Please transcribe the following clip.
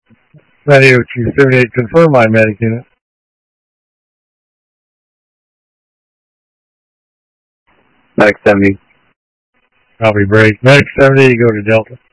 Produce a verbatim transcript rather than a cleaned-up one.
Radio two seventy-eight, confirm my medic unit. Medic seventy. Copy, break. Medic seventy, go to Delta.